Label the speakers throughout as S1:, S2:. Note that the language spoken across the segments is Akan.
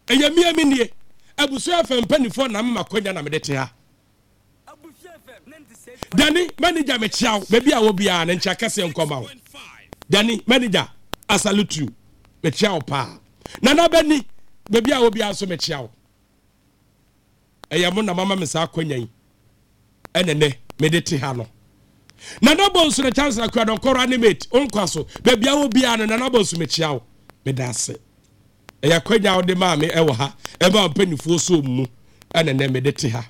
S1: eye mi amenie abusu FM panifo na me makonya na me de te ha Danny manager me chiao baby a wo bia na ncha kase nkoma wo Danny manager I salute you me chiao pa na na bani baby a wo bia so me chiao mo na mama me sa akonya yi enene me de te ha no na na bonso na chance na kwa don koro animate onkwaso baby a wo bia na bonso me chiao me da se kwanya wo de ma me ewo ha e ba panifo so mu enene me de te ha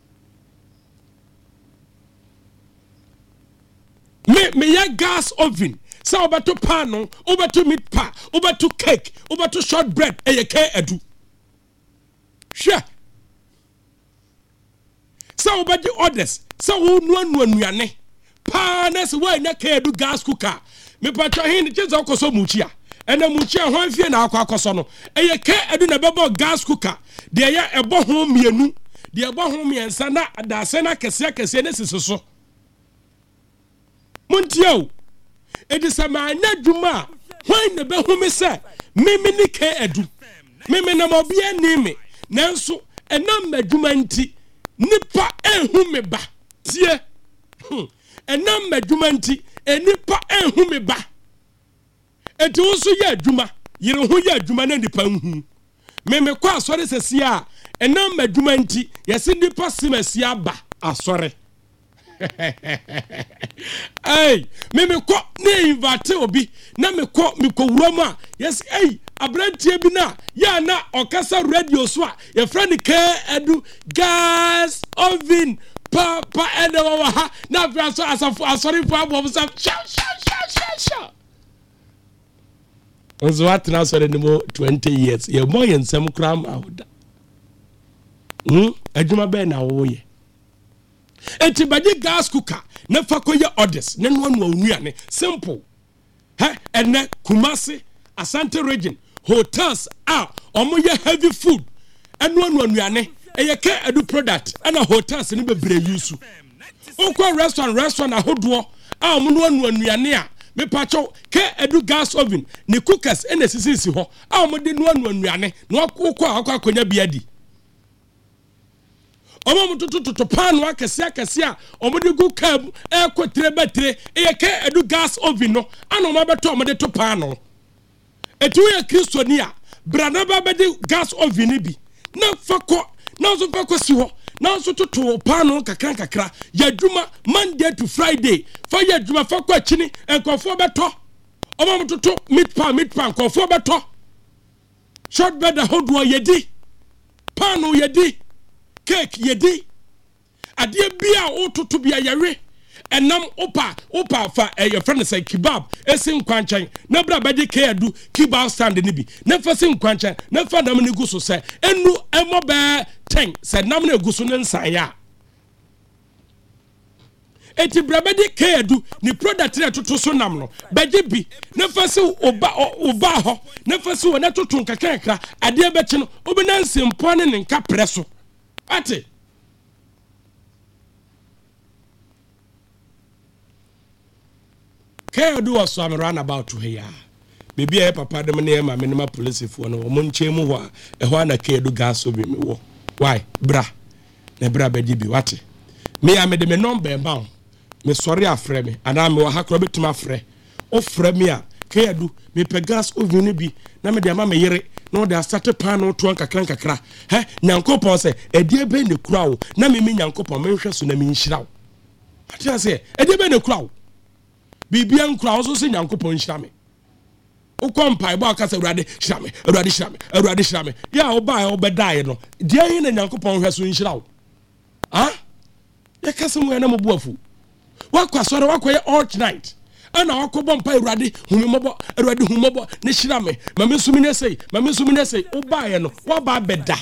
S1: me ya gas oven sa obato pan no obato meat pie obato cake obato shortbread ke edu hwe sa obadi orders sa wo nu anuane pa na se wa nya ke edu gas cooker me pato hin chizo okoso muchia ena muchia ho afie na akoso no ke edu na bebo gas cooker de ya ebo ho mienu de ebo ho miensa na adase na kese ne sisoso Montiao, it is a man, not Juma. When the Behumi said, Mimi Nike edu, Mimi Namobia Nimi, Nanso, and number Jumanti, Nipa and Humeba, Tia, and number Jumanti, and Nipa and Humeba. And also, ya Juma, you know who ya Juman and the Pam. Meme kwa sorry says ya, and number Jumanti, yes, in the Passimas Yaba, sorry. Hey, me ko ne invite obi na me ko wuroma yes hey abrantie bi na ya na okasa radio so a ye friend ka edu gas oven papa ene wa ha na bra so asori fo abom sa sha onzo atna so de mo 20 years ye mo ye nsem kram awda adwuma be na wo ye enti badi gas cooker na fakoye orders na no anuane simple ene Kumasi Asante region hotels omoye heavy food eno anuane ke edu product na hotels ni bebre yusu onko restaurant ahodo omo no anuane me pacho ke edu gas oven ni cookers ene sisisi ho omo de no anuane na okọ akonya biadi omo mutututu pan wa kese a omo de gu kam ekotre betre ke edu gas oven no ana omo beto omo de to pan no etu ye kristoni a brana ba be de gas oven bi na fako na so fako si ho na so tutu pan no kakra ya dwuma Monday to Friday fa ya dwuma fako akini enkofo beto omo mututu meat pan enkofo beto short bed ahodo yedi pan no yedi cake yedi ade bia ototo bia yare enam opa fa your friend say kebab esin kwanchan na bra bade ke adu kebab stand ni bi na fa sin kwanchan na fa nam ne guso say enu emobe 10 say nam ne guso ne nsan ya eti bra bade ke adu ni product na toto so nam no bade bi na fa se oba ho na fa se wona toto nkakra ade beche no obi na nsempo ne nka preso ate Care do us some run about to here. Maybe a papa de ma minima police for no monchemu wa e ho na care do gas obi me wo. Why? Bra. Na bra bedi bi wate. Me a me de me number ba. Me sorry afre me. Ana me wa hakro betuma afre. O frɛ me a care do me pe gas obi ni bi na me de ama me yere. No they start pan no to kakra nyankopon say edie be ne kura wo na me nyankopon me hwɛ so na me nhira wo ati say edie be ne kura wo bibia nkura wo so se nyankopon nhira me wo kompai ba ka say urade hira me ya wo ba wo bedai no die yin na nyankopon hwɛ so nhira wo ya ka se mo na mo buafu wakwa wakoye all night ana wakobo mpa urade humobo ne hira me mame sumi ne sei wo baaye no wo ba beda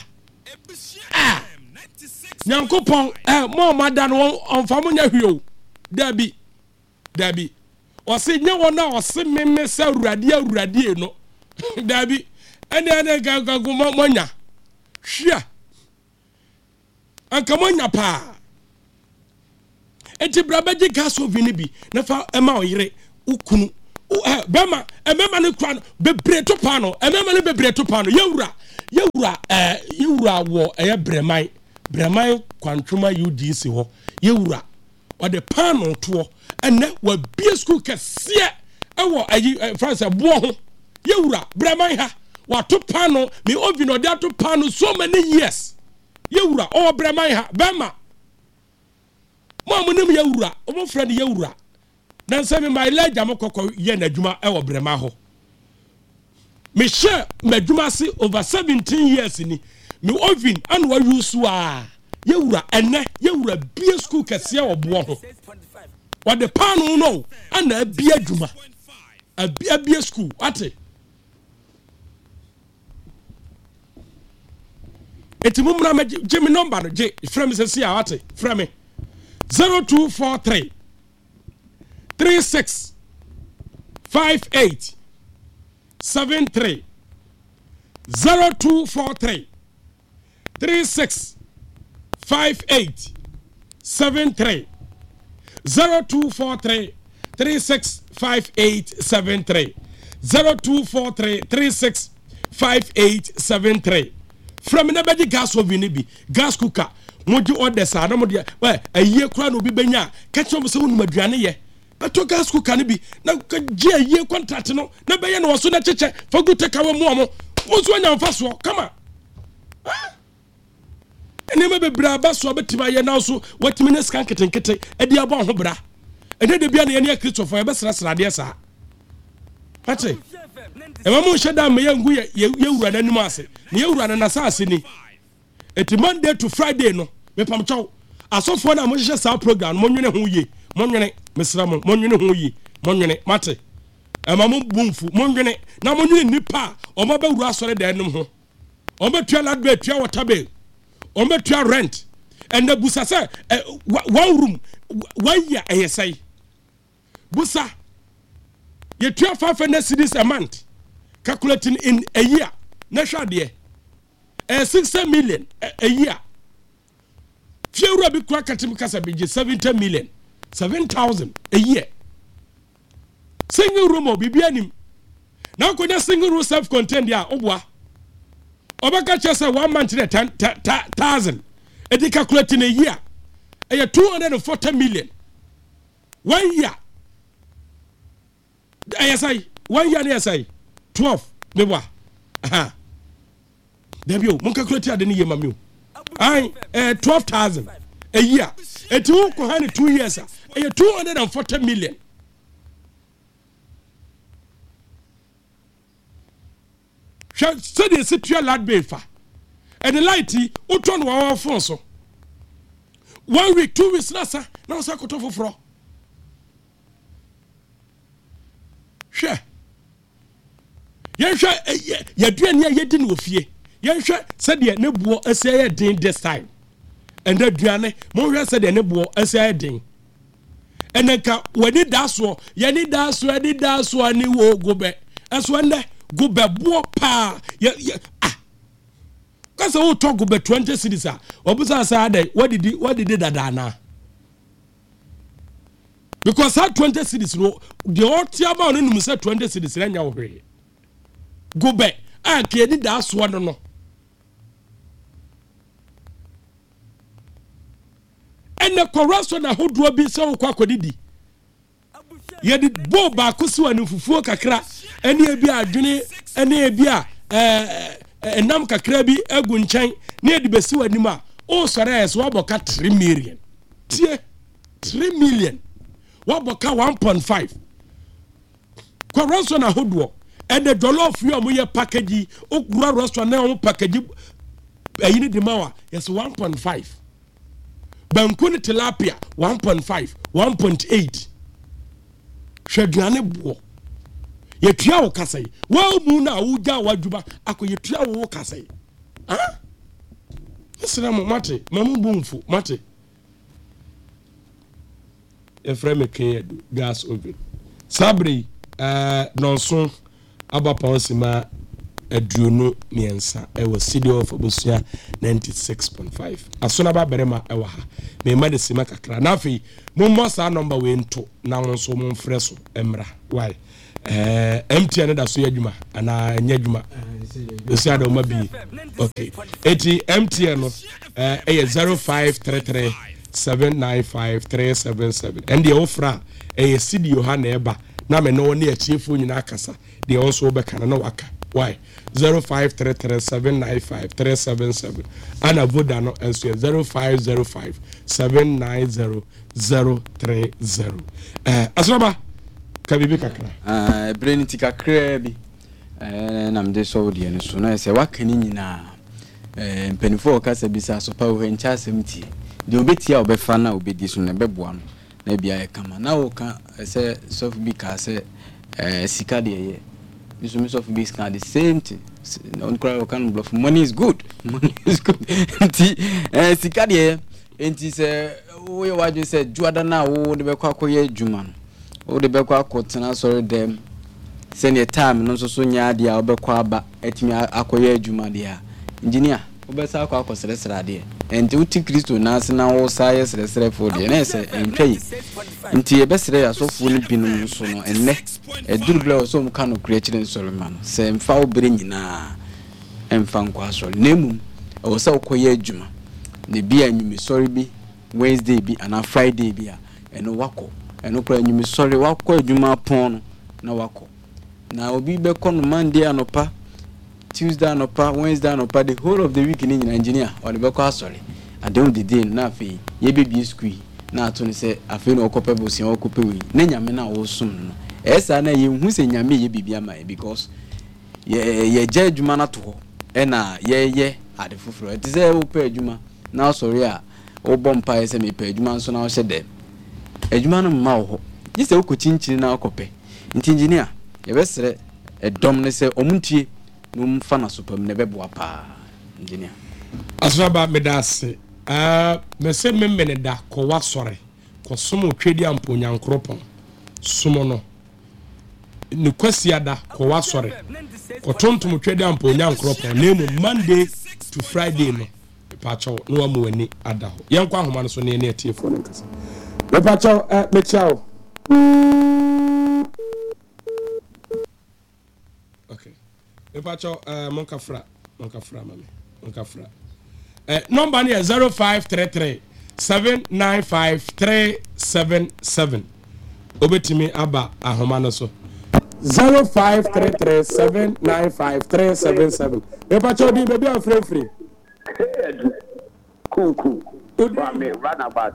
S1: nyankopon mo mada no onfa mo nya hwio dabi o se nya wona o se meme se urade no dabi ene gagu mo nya hwia anka mo nya pa enti brabaji gas oven bi na fa ema oyire ukunu bema ne kra no bebre to pano yewura yewura wo bremai kwantwoma UDC ho yewura o de panel to ene wa bie school kese ewo France bo ho yewura bremai ha wa to panel me obi no de to panel so many years yewura o bremai ha bema mo amunim yewura o mo friend yewura dan say me my leg amokoko ye na adwuma ewo brema ho me share madwuma se over 17 years ni me ovin and wa use a yewura ene yewura bie school kese obo ho what the panel no and a bie adwuma a bie school ate etimumra me jemi number no je frame se sia ate frame 0243 36 58 73 0243 36 58 73 0243 36 58 73 0243 36 58 73 from nobody gas oven bi gas cooker moji orders na mo de aye kura no bi benya ka che mo se wonu maduane ye beto gas cooker ne bi na je aye contract no na be ye no so na cheche for good take away mo so anya mfa so kama ene me be bra ba so betima ye na so watimi ne scan ketenkete e de abo ho bra ene de bia na ye ne Christopher ye be sra de sa ate emamu sheda me ye ngu ye wura nanim ase ne ye wura na sase ni eti Monday to Friday no me pam chaw asofo na mo hye sa program mo nwene ho ye mo nwene mesra mo nwene ho ye mo nwene mate emamu bumfu mo nwene na mo nwene nipa o mo ba wura asore da enim ho o mo tua ladbe tua water bill o mo tua rent and the busa say 1 room 1 year ayesai busa you 500 cedis a month calculating in a year na sha de 60 million a year few bi kwa katim kasa bi 70 million 7,000 a year single room obi bi anim na ko single room self contained ya obwa obaka chese 1 month 10,000 e calculating a year 240 million 1 year ayasai 1 year ayasai 12 mewa aha debio mon calculate ade ni yema mi 12,000 a year eti won ko hani 2 years 240 million so the situation lad be fa and the light o turn wa phone so 1 week 2 weeks na sa na so koto foforo hwe yenhwe yaduane yedi no ofie yenhwe se de ne buo ase din this time and aduane mo hwe se de ne buo ase din enenka wani daso yani daso edi daso ani wo gobe eso nde gobe buo pa kasa wo to gobe 20 cedis a obusa sa dey what did dadana because that 20 cedis no the otiama no num say 20 cedis nya wo hwe gobe a kiedi daso no ene corruption na hodo bi se wo kwa kodidi ye di bo ba kusi wani fufuo kakra ene ebi adwene ene ebi a enam kakra bi egu nchen ne edi besi wani ma o sore eso waboka 3 million tie 3 million waboka 1.5 corruption na hodo ene dollar fu amoye package okura restaurant na o package ayini di mawa yes 1.5 bankuni tilapia 1.5 1.8 hweduane bo yetua wo kasai wa mu na wuja wadwuba akọ yetua wo kasai Islam mate mamu bumfu mate Efrem ke gas oven sabri nonso abapa osima aduonu miensa ewo city of obusia 96.5 asona ba berema ewa ha me ma de sima kakra na afi mo sa number we nto na won so mo mfreso emra why MTN da so yadwuma ana nya adwuma esi ada ma bi okay eti MTN no 0533 795 377 and the offer studio ha na eba na me no ne achiefo nyina akasa de also be kana na waka why 0533 795 377 ana voda no enso 0505 790 030 asraba kabibi kakra
S2: breniti kakra bi na mde so de ne so na se waka ni nyina mpenifo kasa bisa so pa wo ncha asɛmti de obetia obefa na obedi so na beboa no na bia e kama na wo ka se sof bi ka se sika de ye biso mi sof bi ska the same thing on cry wo kan bluff money is good nti sika de ye nti se wo ye waju se juada na wo de be kwa koye adwuma no wo de be kwa kotena sorry dem send your time no so nya de a obekwa aba etimi akoye adwuma de a engineer obesa akwa akosresra de enti uti Kristo na ase na wo saye sresre fo de na ese entwei nti e besre ya so fu ni binum so no enne edurubla so mu kanu creature Solomon se mfa obere nyina emfa nkwa so nemu o se okoye adwuma ne bia nyumi sorry bi Wednesday bi ana Friday bi a eno wako eno kra nyumi sorry wako adwuma pon na wako na obi be kono Monday anopa Tuesday anopa Wednesday anopa the whole of the week in engineer or the be ko sorry adon the day na afi ye baby school na ato ne se afi no okope bosi okope wi na nyame na wo sum no esa na ye hu se nyame ye bibia mai because ye je adwuma na to e na ye ade fufuro it say wo pa adwuma na sorry a wo bompa ye se me pa adwuma so na wo hye de adwuma no ma wo yi se wo ko chinchini na okope nti engineer ye besere edom ne se omuntie no mfa na supam ne beboa pa engineer
S1: asraba medase me se memene da ko wasore ko somo twedi ampo nyankropon somo no ne kwasi ada ko wasore ko tontom twedi ampo nyankropon nemu Monday to Friday no pacho no amu ani ada ho yenkwa ahoma no so ne ne tie fo no kasa me pacho me chao okay me pacho monkafra mami monkafra number is 0533 795 377 obetimi aba ahoma no so 0533 795 377 e pa chodi baby free
S3: cool good me run about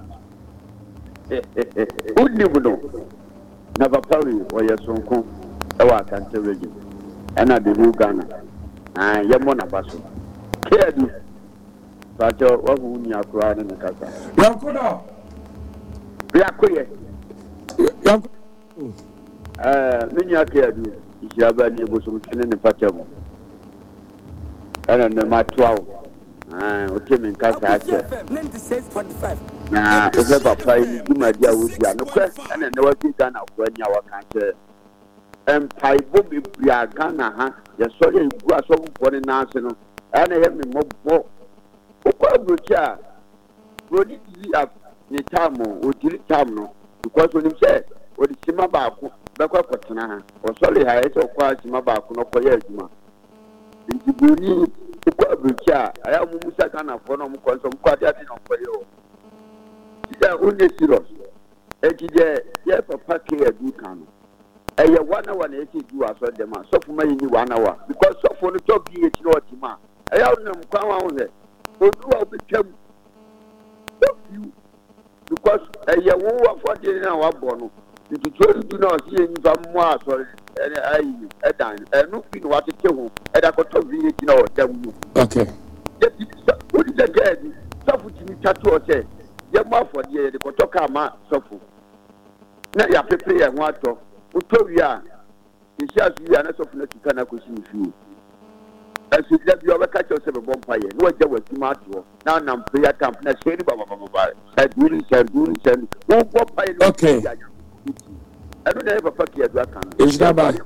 S3: good live never probably or your sonko e wa kan region and the new Ghana yemona baso kedu Pacho wabu ni akwa na kasa.
S1: Yankoda.
S3: Yakoye.
S1: Yanko.
S3: Mini akedu. Ishaba ni boso kene ne pacho. Ana na matwao. Otemi nkasa ache. 96.5. Na ose papa ni duma dia wodi anokwa ana na wadi Ghana kwa nya wakanche. Empaibo bibia Ghana ha. Ya sori igu asobu pone na ase no. Ana ye me mobo Ukwa brocha brodi di up ni tamu odiri tamu no because when him say odi sima baako bekwa kotena ha o sori ha ese okwa sima baako no koye adwuma nti boni ukwa brocha aya mu musa kana fo no mu konso mu kwade ade no koye o ida onye serious ejide ye papa ke adu kan eye 1 hour na ese du aso dem a so fuma yi ni 1 hour because so fo no to bi e ti o ti ma aya onam kwa wa ho he Oduwa became you because a year over 40 hour born. If you do not see any more, sorry, and I done, and no fin what it kill, and I got to be it now.
S1: Okay.
S3: What is again? Suffer to me, tattoo or say, your mouth for the Kotokama suffer. Now you have to pay a water. Utovia, he says we are not of Nakanaku. As you let you ever catch yourself a bonfire, no idea what you might do. Now, I'm prayer camp, not shady Baba. Said, no bonfire.
S1: Okay.
S3: I don't have a party at that time.
S1: Is that bad?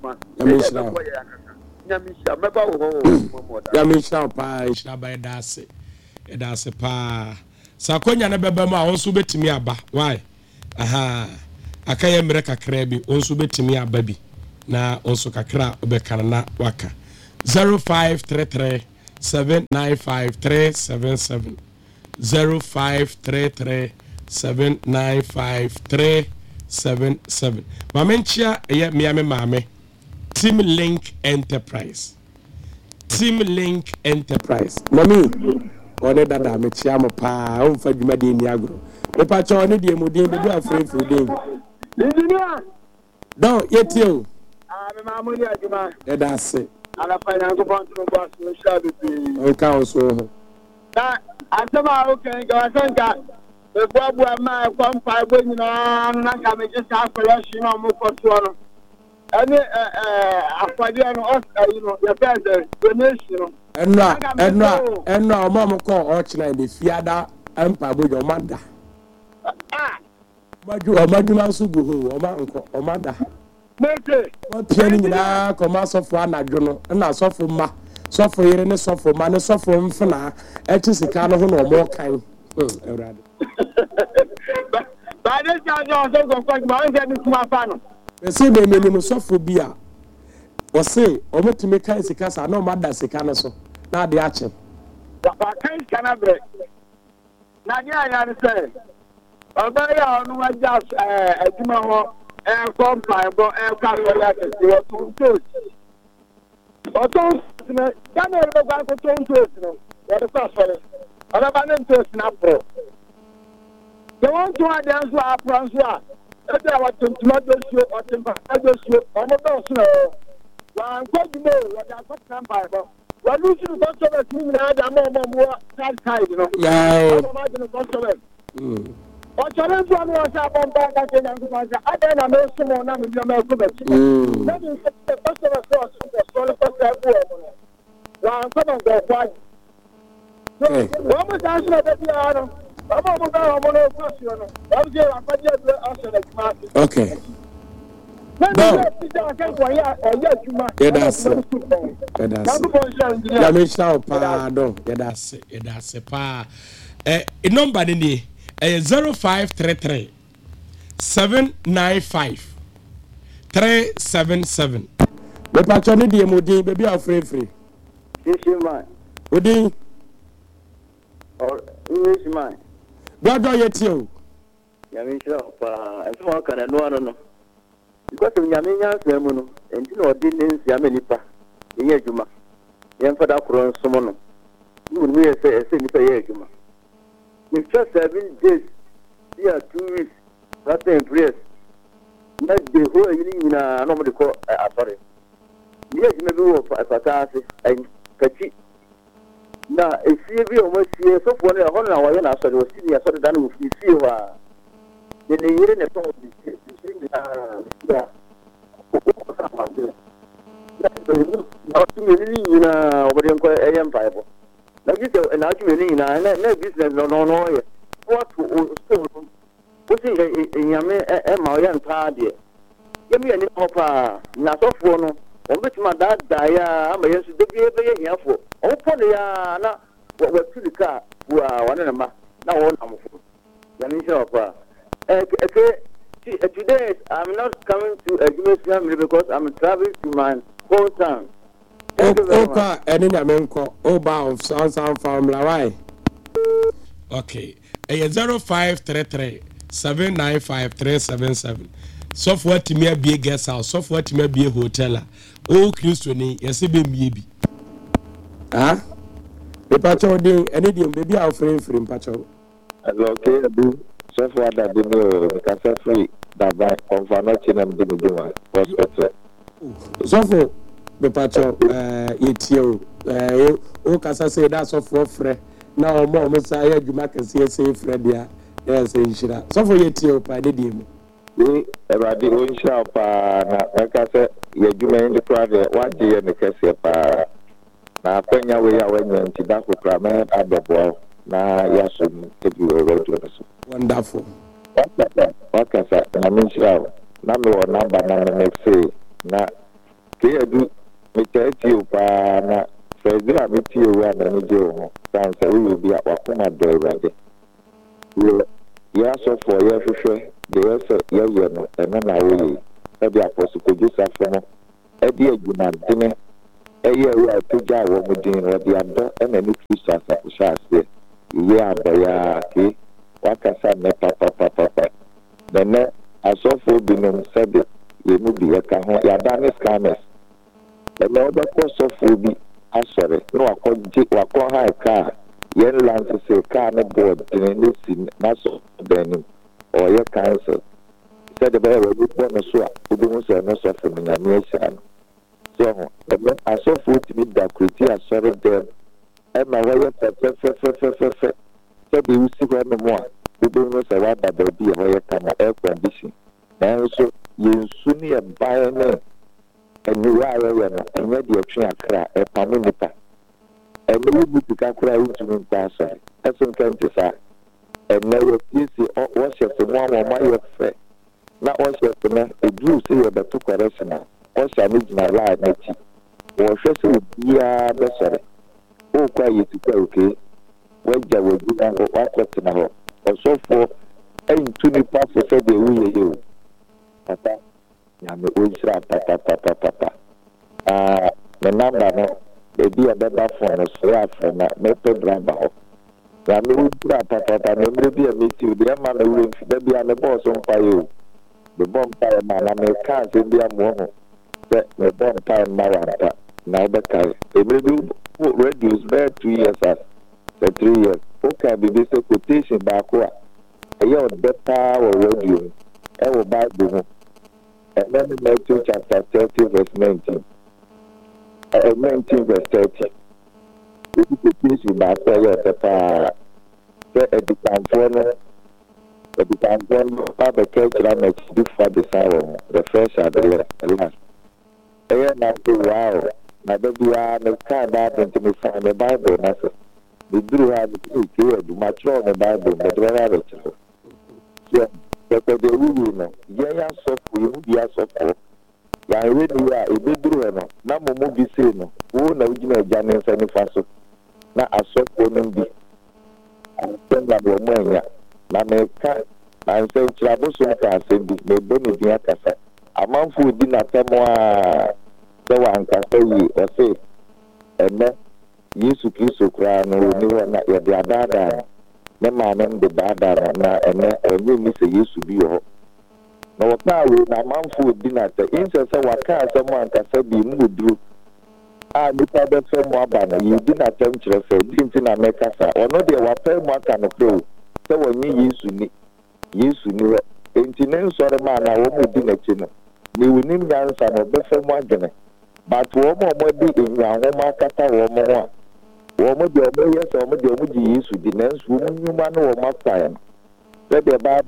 S1: Yamisha pa isha ba edase pa sakonya na beba ma onso betimi aba why aha akaye mre kakra bi onso betimi aba bi na onso kakra obekana na waka 0533 795377 0533 795377 mamenchia eye miame mame Team Link Enterprise mami one dada me chia mo pa o mfa dwuma de ni agro me pa cha one de mu de bi afre den
S3: engineer
S1: don yetio
S3: me mamu ni adwuma
S1: dada se
S3: ala fa na ko pon boss no sha bi
S1: o ka o so ho
S3: na asema o kan ga sanka e boabu ama ko mpa bo nyina na ka me je sa afre shi na mo ko so no ani afade no you know your parents donation enra o mama ko o china de fiada ampa bo jo mada maju na so go ho o mada mete o pia ni nyina ko ma so fo anadwo no na so fo ma so fo yere ne so fo ma ne so fo mfna e chi sika no ho no mo kan eurade ba de ja jo so go kwa ma nse ni kuma fa no ese be me ni so fo bia o se o metime kan sika sa na o mada sika no so na de ache ba kan kana bre na dia ya ni se oba ya onu wa ja aduma ho company bo ka so ya ke o tun na kana ro ba ko tun no ya de pa so ala ba nem to na pro the one to advance wa pro so a e dey wa tun do so o tin ba do so o mo do so wa ko dimo wa da ko company bo wa lu su ko so ba tin na da mo side no yeah ma do ko so o challenge one was up on back again and I then I know someone na me na ko be that is the customer source the solid customer wa ko na go kwa wa mo ta so da dia no wa mo da mo no ko no wa je wa pa je aso da ma okay number ni 0533 795 377. Me patcho ni die modin baby afrefre. Englishman.
S1: Odin.
S3: Or Englishman.
S1: Dodo yetio.
S3: Yami sho pa enso kan no. Because nyame nyansa mu no enti na odi ne nsia menipa ye adwuma ye mfada koro nsomo no mu ye se nipa ye adwuma in just 7 days here 2 weeks that in place na de ho yini na no mo de ko asore ye adwuma bi wo fatase en kachi na esie bi o mo sie so fo na ho na wo ye na asore o si ni asore dan wo fi fi wa de ne yire ne to business no what nyame ma o yan pa de yemi ani hopa na sofo no o betima da ya ama yesu de bi ebe ye hiafo o pone ya na wa tulika wa na ma na wo na mfo yani hopa today I'm not coming to Ejime family because I'm traveling to my hometown.
S1: Okay, any namenko Oba of Sound Farm Lawai. Okay, 0533 795 377. Software to me be a guest house, software to me be a hotel. Oh, Christian, yes, be me. Ah, the patcho ding, any baby, our friend from Pacho.
S4: Okay, do. So far that they know because free that by confirmation and do hospital.
S1: So for the patcho etio o kasa say that so for free now more me say you make say free dia yes inshira so for etio pa de dem
S4: ni everybody insha pa na kasa ye juma ndi kwade waje ye ne kase pa na kwenya we ya wenya nti da ko kra me adebo na yasum tebi we so
S1: wonderful.
S4: Okay, sir. I mean, sure. Number one number next say na ke do me tell you pa na say do me tell you wa na ni jo san say we will be at wakuma do ready. Yeah, so for your future, the yes no and na we e be apostle ko just after ɛde aguna dene ɛyɛ ɛwɔ apagya a wɔn din no wɔde adɔ ɛna ne kristo asafohyɛ aseɛ yie abɔya ke wakasa ne papapapapa nɛnɛ asɔfoɔ binom sɛde yɛmu bi yɛka ho yɛada ne scammers ɛnɛ wɔbɛkɔ sɔfoɔ bi asɔre na wakɔ hae kaa yɛn lance sɛ kaa ne board dene ne si n'asɔ danim ɔyɛ cancel sɛde bɛyɛ wɔde bɔ no so a wobɛhu sɛ ɛno sɔfo no nyame ahyira no so ho ɛmɛ asɔfoɔ tumi da kuriti asɔre dɛm ɛma wɔyɛ fɛfɛfɛfɛfɛfɛ sɛde wosi hɔ no mu a wobɛhu sɛ woada baabi a wɔyɛ kama air condition nanso yɛnsu ne yɛbae ne aniwa a yɛyɛ no ɛnyɛ deɛ twe akra ɛpamo nnipa ɛnɛ wobu sika koraa wontumi nkɔ asɔre ɛso nka nte saa ɛnɛ wɔsiesie wɔhyɛ so mu ama ɔma yɛ fɛ na ɔhyɛ so no ɛduru sɛ yɛbɛto correction a ɔhyɛ no gyina laa n'akyi wɔhwɛ sɛ obiara bɛsɔre wokɔ a yɛsikwa okee wagya w'adwuma hɔ wakɔtena hɔ ɔsɔfoɔ ɛntu nipa fo sɛdeɛ woyɛyɛ o papa nyame ɔnhyira papapapapa me namba no baabi a bɛba fon no so yɛ afrɛ na mɛpɛ draba hɔ nyame ɔnhyira papapa na mmerɛ bi a mɛtiw deɛ ɛma no wura mfi da bi a mebɔɔ so mpaeɛ o mebɔ mpaeɛ ma na meka asɛm bi amoɔ ho sɛ mebɔ mpaeɛ ma wampa na wobɛkae mmerɛ bi radios bɛyɛ 2 years as 3 years woka biribi sɛ quotation baako a ɛyɛ ɔdɛ paa wɔ radio mu ɛwɔ bible mu ɛnɛ ne Matthew chapter 30 verse 19 19 verse 30 wosi quotation baako a ɛyɛ ɔdɛ paa sɛ adikanfoɔ no abɛka kyerɛ n'akyidifoɔ abɛsa wɔ ho the first and the last ɛyɛ na sɛ wow na da biara mekaa bible nti mefa me bible no so meduru ha mekee adu makyerɛw me bible mede bɛba abɛkyerɛw sɛ sɛkɔde wuwu no yɛn asɔfo yɛmu bi asɔfoɔ yɛahwɛ ne a ɛbɛduru hɔ no na mmom bi sei no wo na wogyina agya ne nsa nifa so na asɔfoɔ no bi ansɛm na wɔ mu anya na meka na nsɛnkyerɛ abosom ka asɛm bi mebɔ ne din akasa amanfoɔ di n'asɛm a sɛ wankasa yie ɔse ɛnɛ yesu kristo koraa no ɔni hɔ na yɛde adaadaa no ne maame no de daadaa no na ɛnɛ ɛnyɛ ni sɛ yesu bi wɔ hɔ na wɔkaa wei na amanfoɔ di n'asɛ nsɛ sɛ waka asɛm ankasa bi mu wɔ a nipa bɛfɛ mu aba no yɛdi n'asɛm kyerɛ sɛ di nti na mɛkasa ɔno deɛ wapɛ mu aka no pɛ o sɛ wɔnyɛ yesu ni hɔ enti ne nsɔre maa na wɔn mu di n'akyi no na ewu nim nyansa na ɔbɛfɛ mu adwene but wɔn a wɔde enyanwoma akata wɔn ho a wɔn de wɔn yɛ sɛ wɔn de wɔn gye yesu di nanso wɔn nnwuma no wɔn afae no sɛdeɛ